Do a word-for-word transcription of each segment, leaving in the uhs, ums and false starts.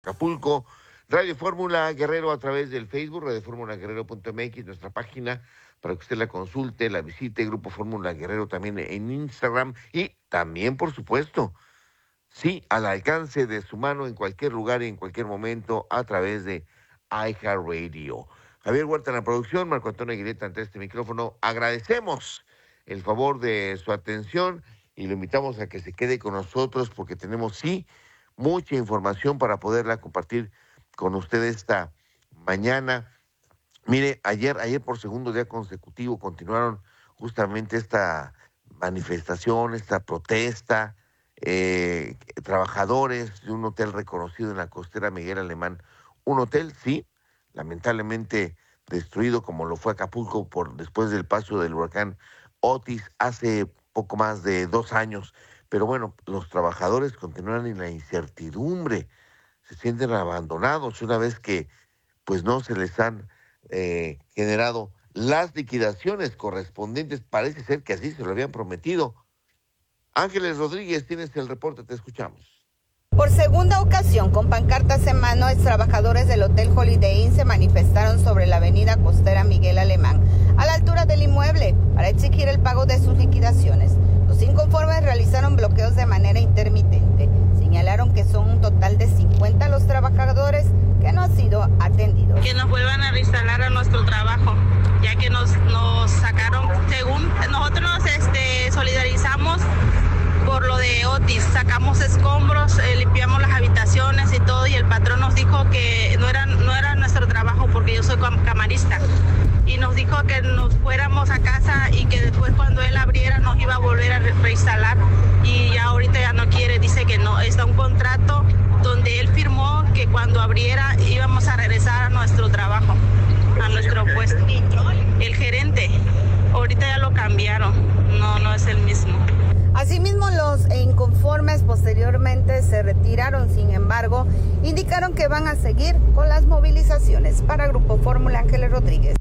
Acapulco, Radio Fórmula Guerrero a través del Facebook, radio fórmula guerrero punto m x, nuestra página para que usted la consulte, la visite, Grupo Fórmula Guerrero también en Instagram y también, por supuesto, sí, al alcance de su mano en cualquier lugar y en cualquier momento a través de iHeartRadio. Javier Huerta en la producción, Marco Antonio Aguileta ante este micrófono. Agradecemos el favor de su atención y lo invitamos a que se quede con nosotros porque tenemos, sí, mucha información para poderla compartir con usted esta mañana. Mire, ayer, ayer por segundo día consecutivo continuaron justamente esta manifestación, esta protesta, eh, trabajadores de un hotel reconocido en la costera Miguel Alemán. Un hotel, sí, lamentablemente destruido como lo fue Acapulco por después del paso del huracán Otis hace poco más de dos años. Pero bueno, los trabajadores continúan en la incertidumbre, se sienten abandonados una vez que pues no se les han eh, generado las liquidaciones correspondientes. Parece ser que así se lo habían prometido. Ángeles Rodríguez, tienes el reporte, te escuchamos. Por segunda ocasión, con pancartas en mano, los trabajadores del Hotel Holiday Inn se manifestaron sobre la avenida costera Miguel Alemán, a la altura del inmueble, para exigir el pago de sus liquidaciones. Los inconformes realizaron bloqueos de manera intermitente. Señalaron que son un total de cincuenta los trabajadores que no han sido atendidos. Que nos vuelvan a reinstalar a nuestro trabajo, ya que nos, nos sacaron, según nosotros nos este, solidarizamos por lo de Otis, sacamos escombros, eh, limpiamos las habitaciones y todo, y el patrón nos dijo que no era, no era nuestro trabajo porque yo soy camarista. Y nos dijo que nos fuéramos a casa y que después cuando él abriera nos iba a volver a reinstalar, y ya ahorita ya no quiere, dice que no, está un contrato donde él firmó que cuando abriera íbamos a regresar a nuestro trabajo, a nuestro puesto. El gerente, ahorita ya lo cambiaron, no, no es el mismo. Asimismo, los inconformes posteriormente se retiraron, sin embargo, indicaron que van a seguir con las movilizaciones. Para Grupo Fórmula, Ángeles Rodríguez.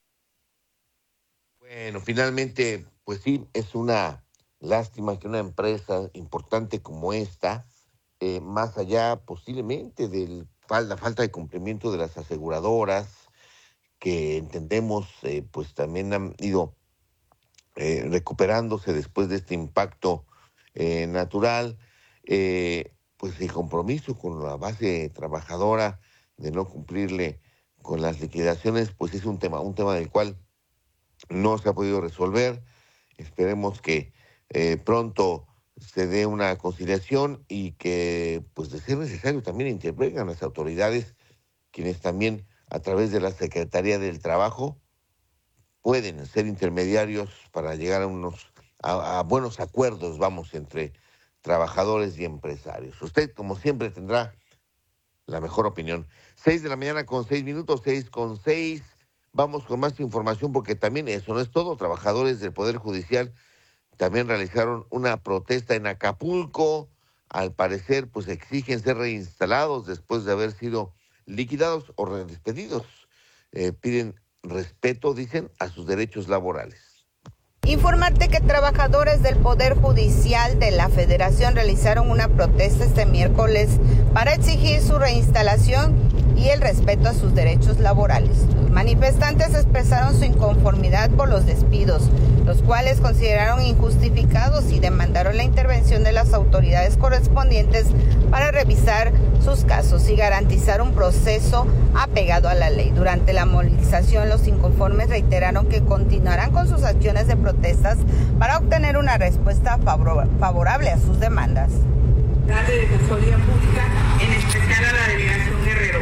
Bueno, finalmente, pues sí, es una lástima que una empresa importante como esta, eh, más allá posiblemente de la falta de cumplimiento de las aseguradoras, que entendemos eh, pues también han ido eh, recuperándose después de este impacto eh, natural, eh, pues el compromiso con la base trabajadora de no cumplirle con las liquidaciones, pues es un tema, un tema del cual no se ha podido resolver. Esperemos que eh, pronto se dé una conciliación y que, pues de ser necesario, también intervengan las autoridades, quienes también a través de la Secretaría del Trabajo pueden ser intermediarios para llegar a unos a, a buenos acuerdos, vamos, entre trabajadores y empresarios. Usted, como siempre, tendrá la mejor opinión. Seis de la mañana con seis minutos, seis con seis. Vamos con más información porque también eso no es todo. Trabajadores del Poder Judicial también realizaron una protesta en Acapulco. Al parecer, pues exigen ser reinstalados después de haber sido liquidados o despedidos. Eh, piden respeto, dicen, a sus derechos laborales. Informarte que trabajadores del Poder Judicial de la Federación realizaron una protesta este miércoles para exigir su reinstalación y el respeto a sus derechos laborales. Los manifestantes expresaron su inconformidad por los despidos, los cuales consideraron injustificados y demandaron la intervención de las autoridades correspondientes para revisar sus casos y garantizar un proceso apegado a la ley. Durante la movilización, los inconformes reiteraron que continuarán con sus acciones de protestas para obtener una respuesta favor- favorable a sus demandas. De Defensoría Pública, en especial a la delegación Guerrero.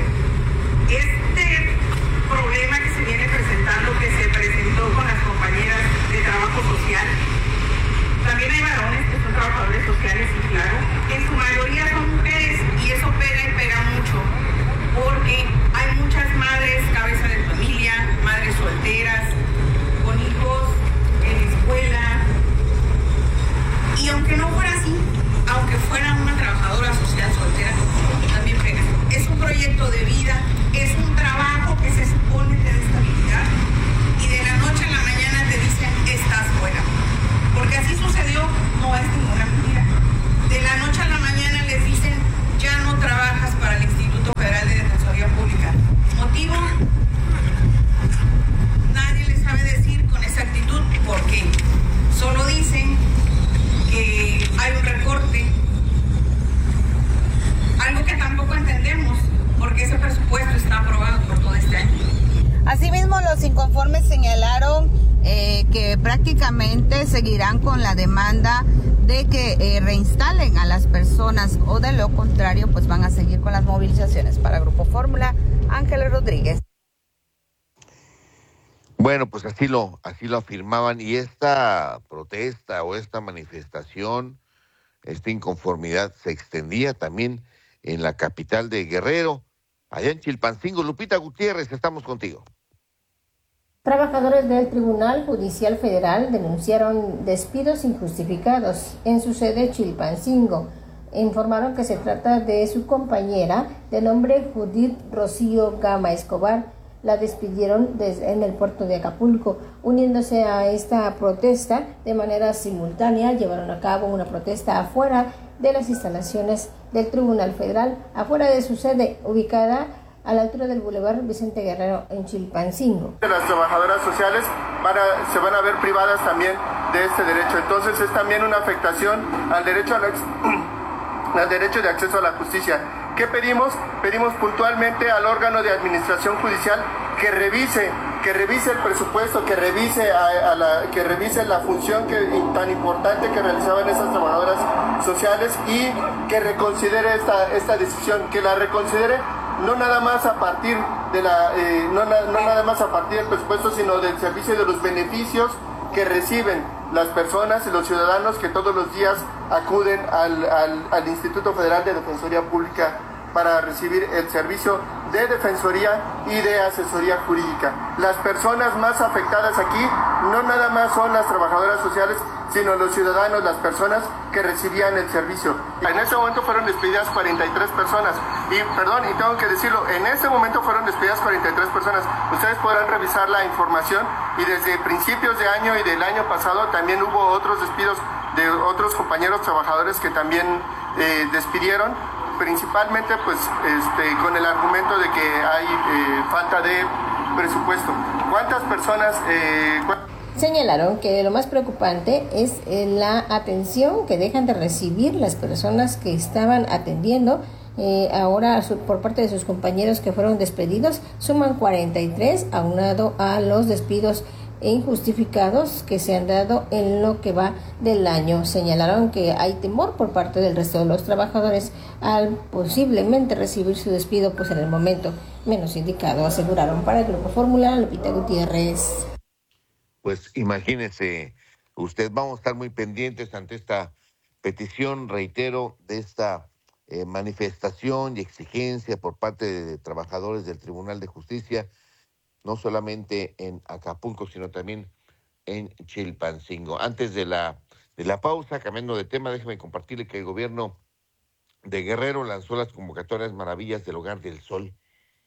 Este problema que se viene presentando, que se presentó con las compañeras de trabajo social, también hay varones que son trabajadores sociales y claro, en su mayoría son mujeres y eso pega y pega mucho, porque hay muchas madres, cabeza de familia, madres solteras, con hijos en escuela, y aunque no fuera así, aunque fuera una trabajadora social soltera, también porque ese presupuesto está aprobado por todo este año. Asimismo, los inconformes señalaron eh, que prácticamente seguirán con la demanda de que eh, reinstalen a las personas, o de lo contrario, pues van a seguir con las movilizaciones. Para Grupo Fórmula, Ángeles Rodríguez. Bueno, pues así lo, así lo afirmaban, y esta protesta o esta manifestación, esta inconformidad se extendía también en la capital de Guerrero, allá en Chilpancingo. Lupita Gutiérrez, estamos contigo. Trabajadores del Tribunal Judicial Federal denunciaron despidos injustificados en su sede Chilpancingo. Informaron que se trata de su compañera de nombre Judith Rocío Gama Escobar. La despidieron desde, en el puerto de Acapulco. Uniéndose a esta protesta de manera simultánea, llevaron a cabo una protesta afuera de las instalaciones del Tribunal Federal, afuera de su sede, ubicada a la altura del Boulevard Vicente Guerrero en Chilpancingo. Las trabajadoras sociales van a, se van a ver privadas también de este derecho. Entonces es también una afectación al derecho, al, al derecho de acceso a la justicia. ¿Qué pedimos? Pedimos puntualmente al órgano de administración judicial que revise, que revise el presupuesto, que revise, a, a la, que revise la función que, tan importante que realizaban esas trabajadoras sociales, y que reconsidere esta, esta decisión, que la reconsidere no nada más a partir de la, eh, no, no nada más a partir del presupuesto, sino del servicio de los beneficios que reciben las personas y los ciudadanos que todos los días acuden al, al, al Instituto Federal de Defensoría Pública para recibir el servicio de defensoría y de asesoría jurídica. Las personas más afectadas aquí no nada más son las trabajadoras sociales, sino los ciudadanos, las personas que recibían el servicio. En ese momento fueron despedidas cuarenta y tres personas. Y, perdón, y tengo que decirlo, en ese momento fueron despedidas cuarenta y tres personas. Ustedes podrán revisar la información, y desde principios de año y del año pasado también hubo otros despidos de otros compañeros trabajadores que también eh, despidieron, principalmente pues este, con el argumento de que hay eh, falta de presupuesto. ¿Cuántas personas... Eh, cu- Señalaron que lo más preocupante es la atención que dejan de recibir las personas que estaban atendiendo. Eh, ahora su, por parte de sus compañeros que fueron despedidos, suman cuarenta y tres, aunado a los despidos injustificados que se han dado en lo que va del año. Señalaron que hay temor por parte del resto de los trabajadores al posiblemente recibir su despido pues en el momento menos indicado, aseguraron. Para el Grupo Fórmula, Lupita Gutiérrez. Pues imagínese usted, vamos a estar muy pendientes ante esta petición, reitero, de esta eh, manifestación y exigencia por parte de trabajadores del Tribunal de Justicia, no solamente en Acapulco, sino también en Chilpancingo. Antes de la, de la pausa, cambiando de tema, déjeme compartirle que el gobierno de Guerrero lanzó las convocatorias Maravillas del Hogar del Sol,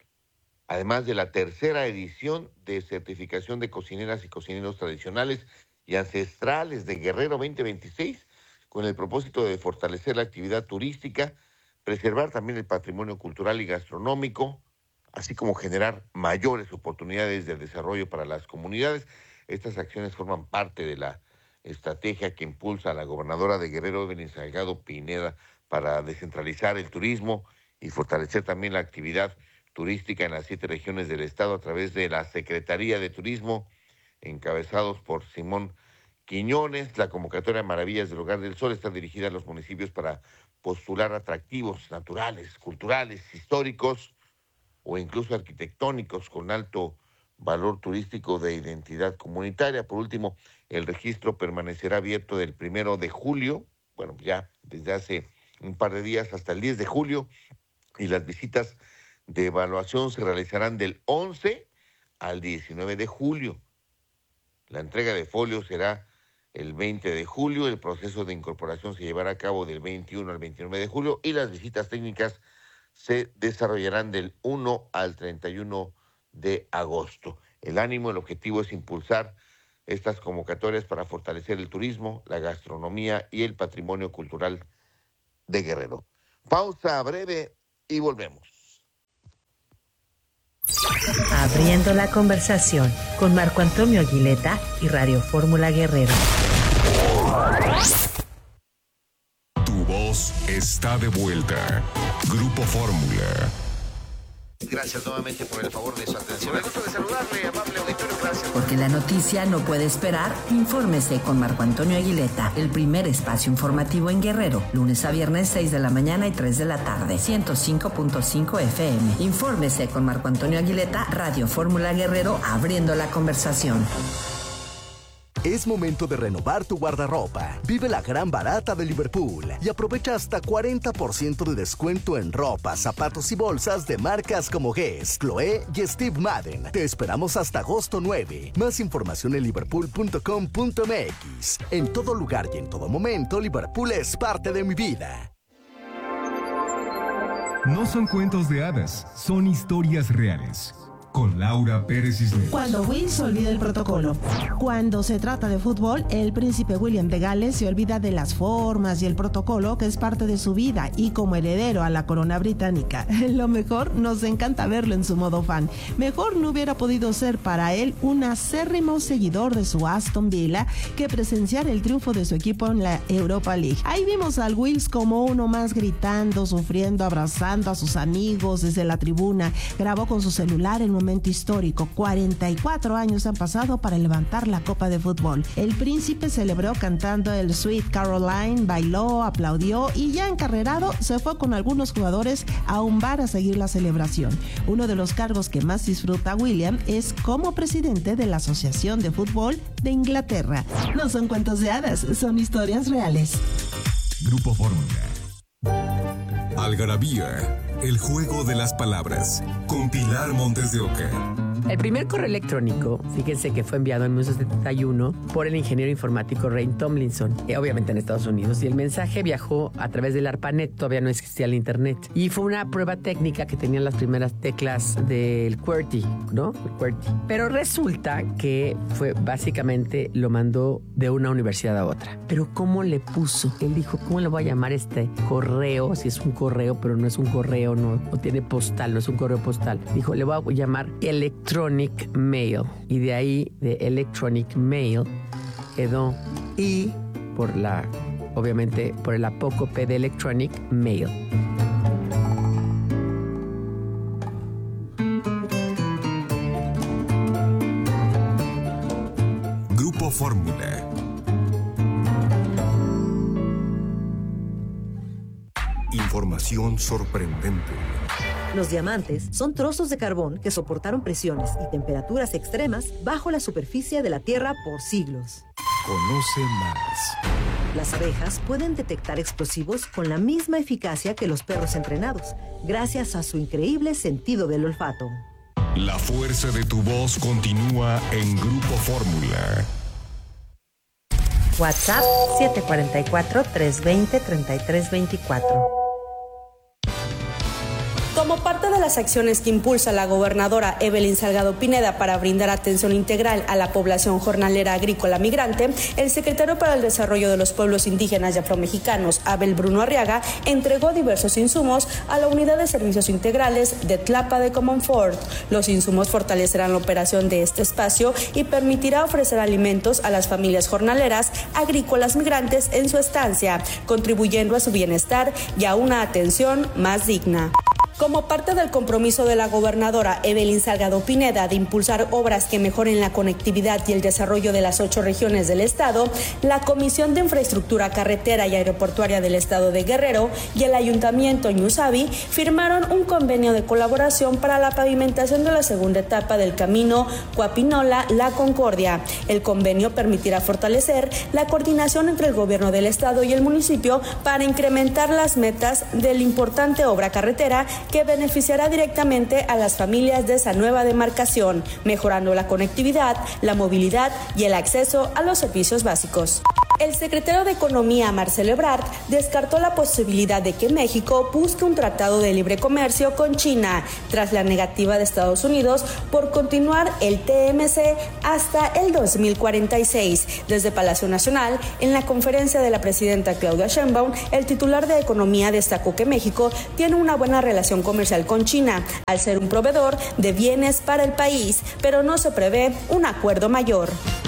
además de la tercera edición de certificación de cocineras y cocineros tradicionales y ancestrales de Guerrero veinte veintiséis, con el propósito de fortalecer la actividad turística, preservar también el patrimonio cultural y gastronómico, así como generar mayores oportunidades de desarrollo para las comunidades. Estas acciones forman parte de la estrategia que impulsa la gobernadora de Guerrero, Evelyn Salgado Pineda, para descentralizar el turismo y fortalecer también la actividad turística en las siete regiones del estado a través de la Secretaría de Turismo, encabezados por Simón Quiñones. La convocatoria Maravillas del Hogar del Sol está dirigida a los municipios para postular atractivos naturales, culturales, históricos o incluso arquitectónicos con alto valor turístico de identidad comunitaria. Por último, el registro permanecerá abierto del primero de julio, bueno, ya desde hace un par de días hasta el diez de julio, y las visitas de evaluación se realizarán del once al diecinueve de julio. La entrega de folios será el veinte de julio, el proceso de incorporación se llevará a cabo del veintiuno al veintinueve de julio y las visitas técnicas se desarrollarán del uno al treinta y uno de agosto. El ánimo, el objetivo es impulsar estas convocatorias para fortalecer el turismo, la gastronomía y el patrimonio cultural de Guerrero. Pausa breve y volvemos. Abriendo la conversación con Marco Antonio Aguileta y Radio Fórmula Guerrero. Tu voz está de vuelta. Grupo Fórmula. Gracias nuevamente por el favor de su atención. Me gusta de saludarle, amable auditorio. Gracias. Porque la noticia no puede esperar, infórmese con Marco Antonio Aguileta, el primer espacio informativo en Guerrero, lunes a viernes seis de la mañana y tres de la tarde, ciento cinco punto cinco F M. Infórmese con Marco Antonio Aguileta, Radio Fórmula Guerrero, abriendo la conversación. Es momento de renovar tu guardarropa. Vive la gran barata de Liverpool y aprovecha hasta cuarenta por ciento de descuento en ropa, zapatos y bolsas de marcas como Guess, Chloé y Steve Madden. Te esperamos hasta agosto nueve. Más información en liverpool punto com punto m x. En todo lugar y en todo momento, Liverpool es parte de mi vida. No son cuentos de hadas, son historias reales. Con Laura Pérez Cisneros. Cuando Will se olvida el protocolo. Cuando se trata de fútbol, el príncipe William de Gales se olvida de las formas y el protocolo que es parte de su vida, y como heredero a la corona británica, lo mejor, nos encanta verlo en su modo fan. Mejor no hubiera podido ser para él un acérrimo seguidor de su Aston Villa que presenciar el triunfo de su equipo en la Europa League. Ahí vimos al Wills como uno más, gritando, sufriendo, abrazando a sus amigos desde la tribuna. Grabó con su celular el momento histórico. cuarenta y cuatro años han pasado para levantar la copa de fútbol. El príncipe celebró cantando el Sweet Caroline, bailó, aplaudió y ya encarrerado se fue con algunos jugadores a un bar a seguir la celebración. Uno de los cargos que más disfruta William es como presidente de la Asociación de Fútbol de Inglaterra. No son cuentos de hadas, son historias reales. Grupo Fórmula. Algarabía, el juego de las palabras, con Pilar Montes de Oca. El primer correo electrónico, fíjense que fue enviado en mil novecientos setenta y uno por el ingeniero informático Ray Tomlinson, eh, obviamente en Estados Unidos, y el mensaje viajó a través del ARPANET, todavía no existía el internet, y fue una prueba técnica que tenían las primeras teclas del QWERTY, ¿no? El QWERTY. Pero resulta que fue básicamente, lo mandó de una universidad a otra. Pero ¿cómo le puso? Él dijo, ¿cómo le voy a llamar este correo? Si es un correo, pero no es un correo, no, no tiene postal, no es un correo postal. Dijo, le voy a llamar electrónico Electronic Mail, y de ahí de Electronic Mail quedó I por la, obviamente por el apócope de Electronic Mail. Grupo Fórmula. Información sorprendente. Los diamantes son trozos de carbón que soportaron presiones y temperaturas extremas bajo la superficie de la Tierra por siglos. Conoce más. Las abejas pueden detectar explosivos con la misma eficacia que los perros entrenados, gracias a su increíble sentido del olfato. La fuerza de tu voz continúa en Grupo Fórmula. WhatsApp siete cuatro cuatro, tres dos cero, tres tres dos cuatro. Como parte de las acciones que impulsa la gobernadora Evelyn Salgado Pineda para brindar atención integral a la población jornalera agrícola migrante, el secretario para el Desarrollo de los Pueblos Indígenas y Afromexicanos, Abel Bruno Arriaga, entregó diversos insumos a la Unidad de Servicios Integrales de Tlapa de Comonfort. Los insumos fortalecerán la operación de este espacio y permitirá ofrecer alimentos a las familias jornaleras agrícolas migrantes en su estancia, contribuyendo a su bienestar y a una atención más digna. Como parte del compromiso de la gobernadora Evelyn Salgado Pineda de impulsar obras que mejoren la conectividad y el desarrollo de las ocho regiones del estado, la Comisión de Infraestructura Carretera y Aeroportuaria del estado de Guerrero y el Ayuntamiento Ñusabi firmaron un convenio de colaboración para la pavimentación de la segunda etapa del camino Coapinola-La Concordia. El convenio permitirá fortalecer la coordinación entre el gobierno del estado y el municipio para incrementar las metas de la importante obra carretera que beneficiará directamente a las familias de esa nueva demarcación, mejorando la conectividad, la movilidad y el acceso a los servicios básicos. El secretario de Economía, Marcelo Ebrard, descartó la posibilidad de que México busque un tratado de libre comercio con China, tras la negativa de Estados Unidos por continuar el T M C hasta el dos mil cuarenta y seis. Desde Palacio Nacional, en la conferencia de la presidenta Claudia Sheinbaum, el titular de Economía destacó que México tiene una buena relación comercial con China, al ser un proveedor de bienes para el país, pero no se prevé un acuerdo mayor.